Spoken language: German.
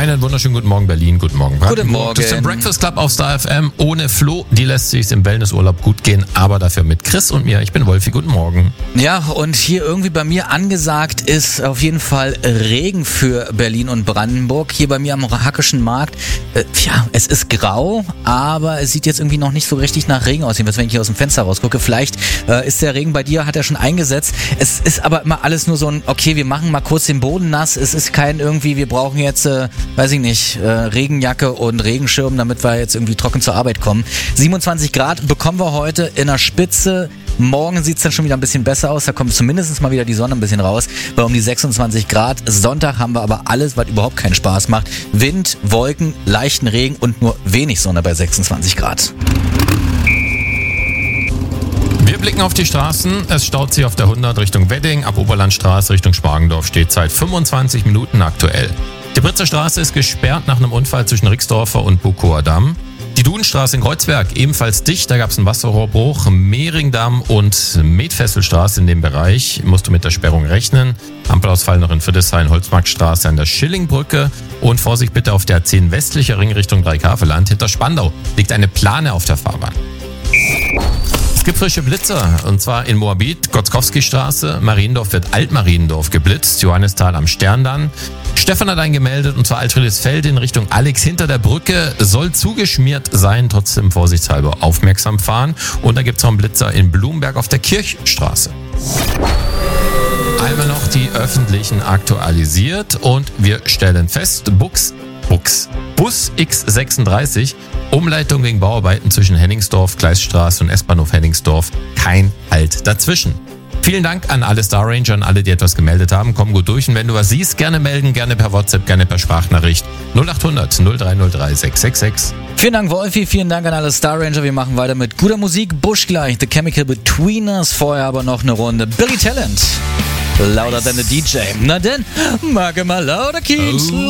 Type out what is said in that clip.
Einen wunderschönen guten Morgen Berlin, guten Morgen Brandenburg. Guten Morgen. Das ist der Breakfast Club auf Star FM. Ohne Flo, die lässt sich's im Wellnessurlaub gut gehen, aber dafür mit Chris und mir. Ich bin Wolfi, guten Morgen. Ja, und hier irgendwie bei mir angesagt ist auf jeden Fall Regen für Berlin und Brandenburg. Hier bei mir am Hackischen Markt, es ist grau, aber es sieht jetzt irgendwie noch nicht so richtig nach Regen aus, wenn ich hier aus dem Fenster rausgucke. Vielleicht ist der Regen bei dir, hat er schon eingesetzt. Es ist aber immer alles nur so ein, okay, wir machen mal kurz den Boden nass. Es ist kein irgendwie, wir brauchen jetzt, Regenjacke und Regenschirm, damit wir jetzt irgendwie trocken zur Arbeit kommen. 27 Grad bekommen wir heute in der Spitze. Morgen sieht es dann schon wieder ein bisschen besser aus. Da kommt zumindest mal wieder die Sonne ein bisschen raus. Bei um die 26 Grad. Sonntag haben wir aber alles, was überhaupt keinen Spaß macht. Wind, Wolken, leichten Regen und nur wenig Sonne bei 26 Grad. Wir blicken auf die Straßen. Es staut sich auf der 100 Richtung Wedding. Ab Oberlandstraße Richtung Schmargendorf steht seit 25 Minuten aktuell. Die Britzer Straße ist gesperrt nach einem Unfall zwischen Rixdorfer und Bukower Damm. Die Dudenstraße in Kreuzberg ebenfalls dicht, da gab es einen Wasserrohrbruch. Mehringdamm und Metfesselstraße in dem Bereich musst du mit der Sperrung rechnen. Ampelausfall noch in Friedrichshain, Holzmarktstraße an der Schillingbrücke. Und Vorsicht bitte auf der 10 westlicher Ring Richtung Dreikaveland. Hinter Spandau liegt eine Plane auf der Fahrbahn. Es gibt frische Blitzer, und zwar in Moabit, Gotzkowski-Straße, Mariendorf wird Altmariendorf geblitzt, Johannisthal am Stern dann. Stefan hat einen gemeldet, und zwar Altfriedrichsfeld in Richtung Alex hinter der Brücke, soll zugeschmiert sein, trotzdem vorsichtshalber aufmerksam fahren. Und da gibt es noch einen Blitzer in Blumberg auf der Kirchstraße. Einmal noch die öffentlichen aktualisiert und wir stellen fest, Bus X36, Umleitung wegen Bauarbeiten zwischen Henningsdorf, Gleisstraße und S-Bahnhof Henningsdorf, kein Halt dazwischen. Vielen Dank an alle Star Ranger, an alle, die etwas gemeldet haben. Komm gut durch und wenn du was siehst, gerne melden, gerne per WhatsApp, gerne per Sprachnachricht. 0800 0303 666. Vielen Dank, Wolfi. Vielen Dank an alle Star Ranger. Wir machen weiter mit guter Musik. Busch gleich, The Chemical Between Us. Vorher aber noch eine Runde Billy Talent. Louder than a DJ. Na denn, mag mal lauter Keys.